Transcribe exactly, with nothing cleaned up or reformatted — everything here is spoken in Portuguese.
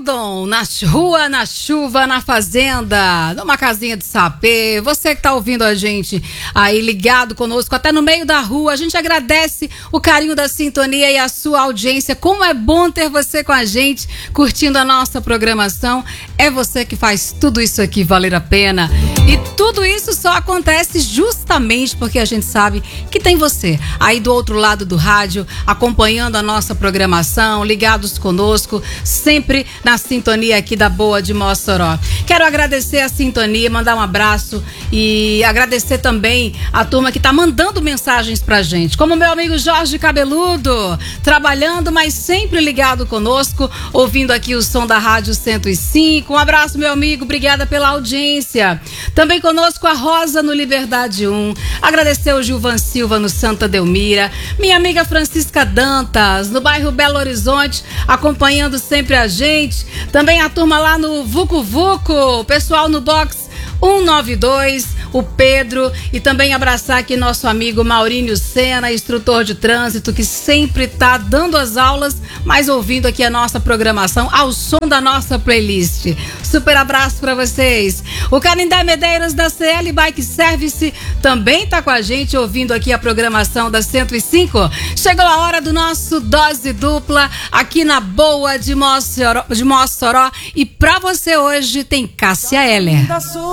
Hildon, na rua, na chuva, na fazenda, numa casinha de sapê. Você que tá ouvindo a gente aí ligado conosco, até no meio da rua, a gente agradece o carinho da sintonia e a sua audiência. Como é bom ter você com a gente, curtindo a nossa programação. É você que faz tudo isso aqui valer a pena. E tudo isso só acontece justamente porque a gente sabe que tem você aí do outro lado do rádio, acompanhando a nossa programação, ligados conosco, sempre na sintonia aqui da Boa de Mossoró. Quero agradecer a sintonia, mandar um abraço e agradecer também a turma que tá mandando mensagens pra gente, como meu amigo Jorge Cabeludo, trabalhando, mas sempre ligado conosco, ouvindo aqui o som da Rádio cento e cinco. Um abraço, meu amigo, obrigada pela audiência. Também conosco a Rosa no Liberdade um, agradecer o Gilvan Silva no Santa Delmira, minha amiga Francisca Dantas no bairro Belo Horizonte, acompanhando sempre a gente. Também a turma lá no Vucu Vucu, o pessoal no box um nove dois, o Pedro, e também abraçar aqui nosso amigo Maurinho Sena, instrutor de trânsito, que sempre tá dando as aulas, mas ouvindo aqui a nossa programação ao som da nossa playlist. Super abraço para vocês. O Canindé Medeiros da C L Bike Service também tá com a gente, ouvindo aqui a programação da cento e cinco. Chegou a hora do nosso Dose Dupla aqui na Boa de Mossoró, de Mossoró, e para você hoje tem Cássia Eller.